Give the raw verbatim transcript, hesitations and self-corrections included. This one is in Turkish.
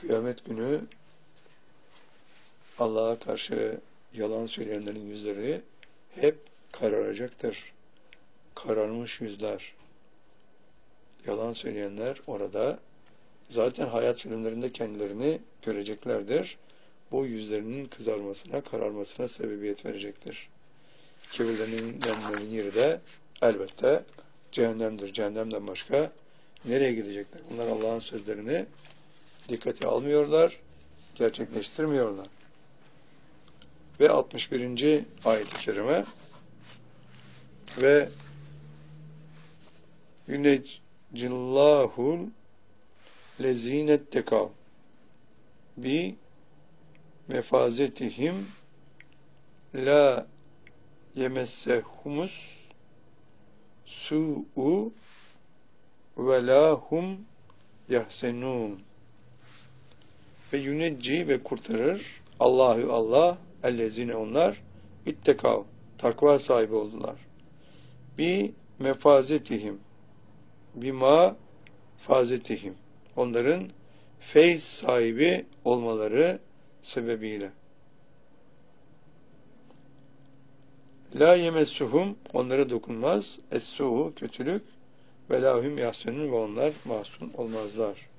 Kıyamet günü Allah'a karşı yalan söyleyenlerin yüzleri hep kararacaktır. Kararmış yüzler. Yalan söyleyenler orada zaten hayat filmlerinde kendilerini göreceklerdir. Bu yüzlerinin kızarmasına, kararmasına sebebiyet verecektir. Kibirlerinin yanlarının yeri de elbette cehennemdir. Cehennemden başka nereye gidecekler? Bunlar Allah'ın sözlerini dikkate almıyorlar, gerçekleştirmiyorlar. Ve altmış birinci ayet-i kerime ve yuneccillahul lezinettekâv bi mefazetihim la yemessehumus su'u ve la hum yahsenun ve yunecci ve kurtarır Allahü Allah ellezine onlar ittekav takva sahibi oldular. Bi mefazetihim bima fazetihim onların feyz sahibi olmaları sebebiyle. La yemessuhum onlara dokunmaz es-su'u kötülük ve lahum yahsenun ve onlar mahzun olmazlar.